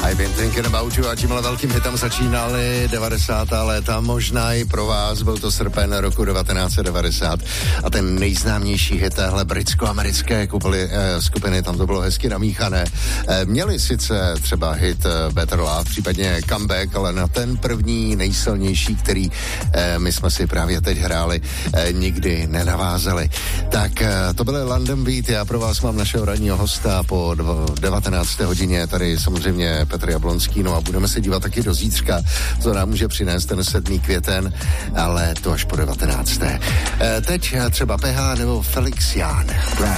I've been thinking about you a tímhle velkým hitem začínaly 90. léta, možná i pro vás, byl to srpen roku 1990 a ten nejznámější hit téhle britsko-americké skupiny, tam to bylo hezky namíchané. Měli sice třeba hit Better Love, případně Comeback, ale na ten první nejsilnější, který my jsme si právě teď hráli, nikdy nenavázali. Tak to byly London Beat, já pro vás mám našeho ranního hosta po 19. hodině, tady samozřejmě Petr Jablonský, no a budeme se dívat taky do zítřka, co nám může přinést ten 7. květen, ale to až po 19. Teď třeba PH nebo Felix Jan.